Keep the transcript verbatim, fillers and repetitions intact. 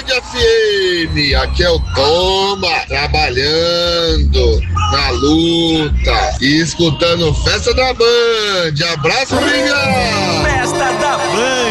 Band F M. Aqui é o Toma, trabalhando na luta e escutando Festa da Band. Abraço, Mingau! Festa da Band.